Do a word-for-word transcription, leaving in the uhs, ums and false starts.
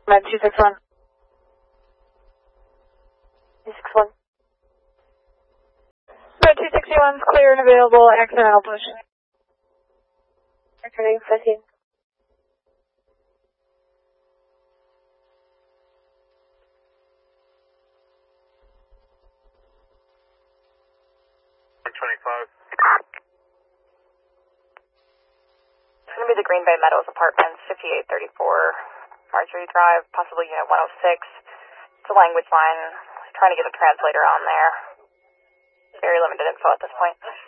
Med two six one. two six one. Med two sixty-one is clear and available, accidental pollution. Returning fifteen. twenty-five. It's going to be the Green Bay Meadows Apartments, fifty-eight thirty-four Marjorie Drive, possibly unit one oh six. It's a language line. Trying to get a translator on there. Very limited info at this point.